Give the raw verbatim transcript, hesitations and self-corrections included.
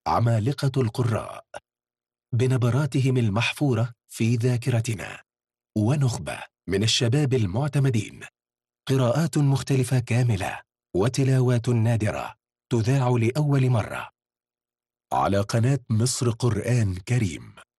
عمالقة القراء بنبراتهم المحفورة في ذاكرتنا، ونخبة من الشباب المعتمدين، قراءات مختلفة كاملة وتلاوات نادرة تذاع لأول مرة على قناة مصر قرآن كريم.